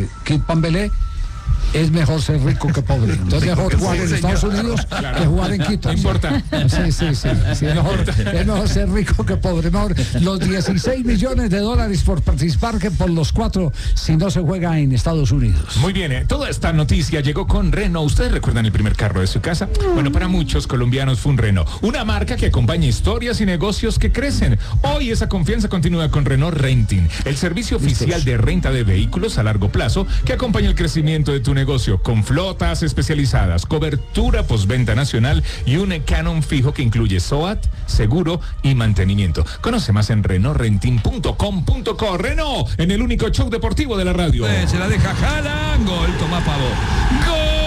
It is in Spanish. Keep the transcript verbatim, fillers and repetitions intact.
dice, Kid Pambelé, es mejor ser rico que pobre. Entonces es mejor jugar en Estados Unidos claro. que jugar en Quito. No importa. Sí, sí, sí. sí es, mejor, es mejor ser rico que pobre. Mejor los dieciséis millones de dólares por participar que por los cuatro si no se juega en Estados Unidos. Muy bien, eh, toda esta noticia llegó con Renault. ¿Ustedes recuerdan el primer carro de su casa? Bueno, para muchos colombianos fue un Renault. Una marca que acompaña historias y negocios que crecen. Hoy esa confianza continúa con Renault Renting, el servicio oficial de renta de vehículos a largo plazo que acompaña el crecimiento de tu negocio con flotas especializadas, cobertura postventa nacional y un canon fijo que incluye SOAT, seguro y mantenimiento. Conoce más en renault renting punto com punto co. Renault, en el único show deportivo de la radio. Eh, se la deja Haaland, gol, toma Pavo. ¡Gol!